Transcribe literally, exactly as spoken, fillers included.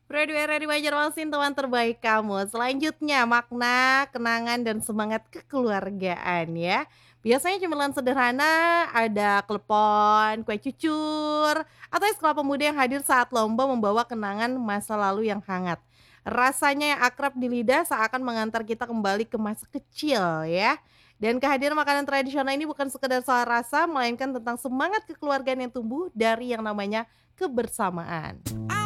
Ready ready Banjarmasin, teman terbaik kamu. Selanjutnya, makna, kenangan, dan semangat kekeluargaan ya. Biasanya cemilan sederhana, ada klepon, kue cucur, atau es kelapa muda yang hadir saat lomba membawa kenangan masa lalu yang hangat. Rasanya yang akrab di lidah seakan mengantar kita kembali ke masa kecil ya. Dan kehadiran makanan tradisional ini bukan sekedar soal rasa, melainkan tentang semangat kekeluargaan yang tumbuh dari yang namanya kebersamaan.